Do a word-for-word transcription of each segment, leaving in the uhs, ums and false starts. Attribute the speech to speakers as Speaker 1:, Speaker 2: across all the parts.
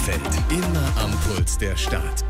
Speaker 1: Bielefeld, immer am Puls der Stadt.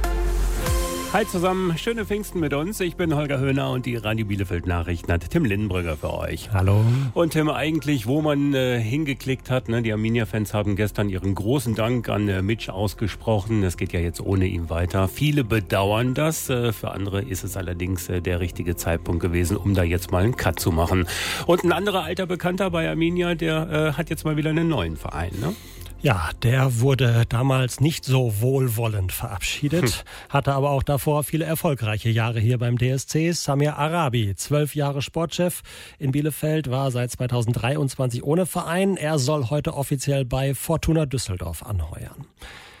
Speaker 2: Hi zusammen, schöne Pfingsten mit uns. Ich bin Holger Höhner und die Radio Bielefeld Nachrichten hat Tim Lindenbrügger für euch.
Speaker 3: Hallo.
Speaker 2: Und Tim, eigentlich, wo man äh, hingeklickt hat, ne, die Arminia-Fans haben gestern ihren großen Dank an äh, Mitch ausgesprochen. Es geht ja jetzt ohne ihn weiter. Viele bedauern das. Äh, für andere ist es allerdings äh, der richtige Zeitpunkt gewesen, um da jetzt mal einen Cut zu machen. Und ein anderer alter Bekannter bei Arminia, der äh, hat jetzt mal wieder einen neuen Verein, ne?
Speaker 3: Ja, der wurde damals nicht so wohlwollend verabschiedet, hm. hatte aber auch davor viele erfolgreiche Jahre hier beim D S C. Samir Arabi, zwölf Jahre Sportchef in Bielefeld, war seit zweitausenddreiundzwanzig ohne Verein. Er soll heute offiziell bei Fortuna Düsseldorf anheuern.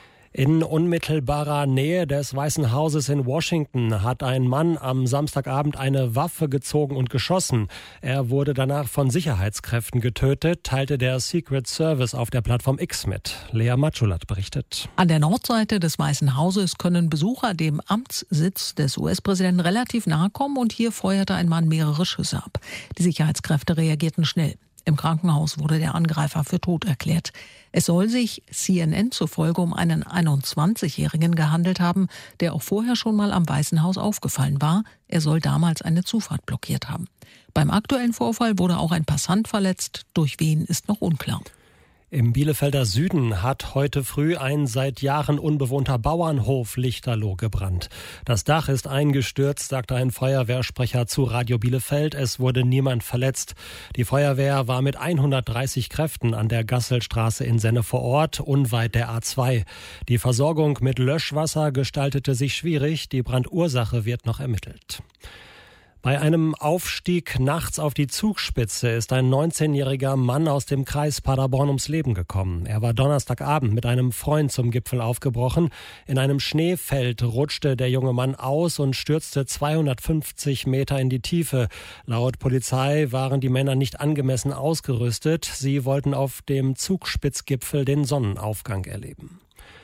Speaker 3: In unmittelbarer Nähe des Weißen Hauses in Washington hat ein Mann am Samstagabend eine Waffe gezogen und geschossen. Er wurde danach von Sicherheitskräften getötet, teilte der Secret Service auf der Plattform X mit. Lea Matschulat berichtet.
Speaker 4: An der Nordseite des Weißen Hauses können Besucher dem Amtssitz des U S-Präsidenten relativ nahe kommen und hier feuerte ein Mann mehrere Schüsse ab. Die Sicherheitskräfte reagierten schnell. Im Krankenhaus wurde der Angreifer für tot erklärt. Es soll sich C N N zufolge um einen einundzwanzigjährigen gehandelt haben, der auch vorher schon mal am Weißen Haus aufgefallen war. Er soll damals eine Zufahrt blockiert haben. Beim aktuellen Vorfall wurde auch ein Passant verletzt. Durch wen ist noch unklar.
Speaker 3: Im Bielefelder Süden hat heute früh ein seit Jahren unbewohnter Bauernhof lichterloh gebrannt. Das Dach ist eingestürzt, sagte ein Feuerwehrsprecher zu Radio Bielefeld. Es wurde niemand verletzt. Die Feuerwehr war mit hundertdreißig Kräften an der Gasselstraße in Senne vor Ort, unweit der A zwei. Die Versorgung mit Löschwasser gestaltete sich schwierig. Die Brandursache wird noch ermittelt. Bei einem Aufstieg nachts auf die Zugspitze ist ein neunzehnjähriger Mann aus dem Kreis Paderborn ums Leben gekommen. Er war Donnerstagabend mit einem Freund zum Gipfel aufgebrochen. In einem Schneefeld rutschte der junge Mann aus und stürzte zweihundertfünfzig Meter in die Tiefe. Laut Polizei waren die Männer nicht angemessen ausgerüstet. Sie wollten auf dem Zugspitzgipfel den Sonnenaufgang erleben.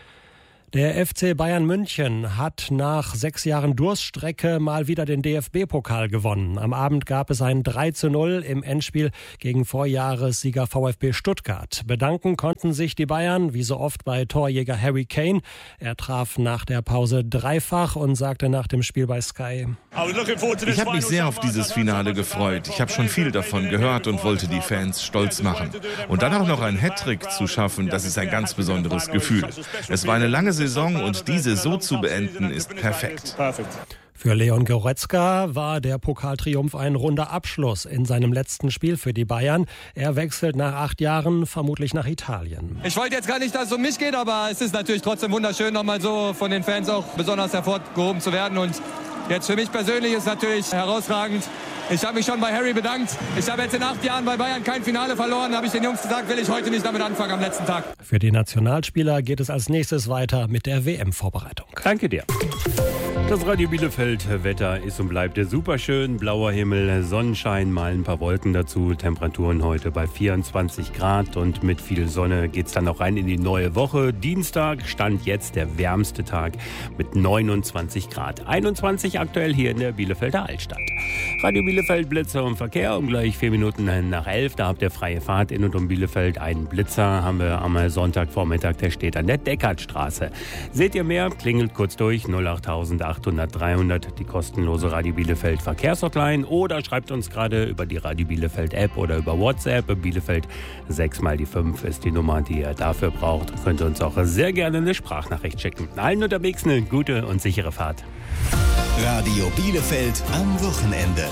Speaker 3: Der F C Bayern München hat nach sechs Jahren Durststrecke mal wieder den D F B-Pokal gewonnen. Am Abend gab es ein drei zu null im Endspiel gegen Vorjahressieger VfB Stuttgart. Bedanken konnten sich die Bayern, wie so oft bei Torjäger Harry Kane. Er traf nach der Pause dreifach und sagte nach dem Spiel bei Sky:
Speaker 5: Ich habe mich sehr auf dieses Finale gefreut. Ich habe schon viel davon gehört und wollte die Fans stolz machen. Und dann auch noch einen Hattrick zu schaffen, das ist ein ganz besonderes Gefühl. Es war eine lange Saison. Saison und diese so zu beenden, ist perfekt.
Speaker 3: Für Leon Goretzka war der Pokaltriumph ein runder Abschluss in seinem letzten Spiel für die Bayern. Er wechselt nach acht Jahren vermutlich nach Italien.
Speaker 6: Ich wollte jetzt gar nicht, dass es um mich geht, aber es ist natürlich trotzdem wunderschön, nochmal so von den Fans auch besonders hervorgehoben zu werden. Und jetzt für mich persönlich ist natürlich herausragend. Ich habe mich schon bei Harry bedankt. Ich habe jetzt in acht Jahren bei Bayern kein Finale verloren. Da habe ich den Jungs gesagt, will ich heute nicht damit anfangen am letzten Tag.
Speaker 3: Für die Nationalspieler geht es als nächstes weiter mit der W M-Vorbereitung.
Speaker 2: Danke dir. Das Radio Bielefeld Wetter ist und bleibt super schön. Blauer Himmel, Sonnenschein, mal ein paar Wolken dazu. Temperaturen heute bei vierundzwanzig Grad und mit viel Sonne geht es dann auch rein in die neue Woche. Dienstag stand jetzt der wärmste Tag mit neunundzwanzig Grad. einundzwanzig aktuell hier in der Bielefelder Altstadt. Radio Bielefeld Blitzer und Verkehr um gleich vier Minuten nach elf. Da habt ihr freie Fahrt in und um Bielefeld. Einen Blitzer haben wir am Sonntagvormittag, der steht an der Deckertstraße. Seht ihr mehr? Klingelt kurz durch null acht achthundert dreihundert, die kostenlose Radio Bielefeld Verkehrshotline, oder schreibt uns gerade über die Radio Bielefeld App oder über WhatsApp. Bielefeld sechs mal die fünf ist die Nummer, die ihr dafür braucht. Könnt ihr uns auch sehr gerne eine Sprachnachricht schicken. Allen unterwegs eine gute und sichere Fahrt.
Speaker 1: Radio Bielefeld am Wochenende.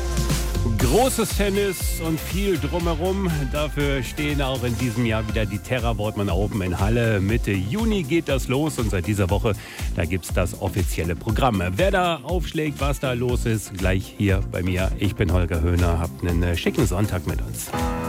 Speaker 2: Großes Tennis und viel drumherum. Dafür stehen auch in diesem Jahr wieder die Terra Wortmann Open in Halle. Mitte Juni geht das los und seit dieser Woche, da gibt es das offizielle Programm. Wer da aufschlägt, was da los ist, gleich hier bei mir. Ich bin Holger Höhner, habt einen schicken Sonntag mit uns.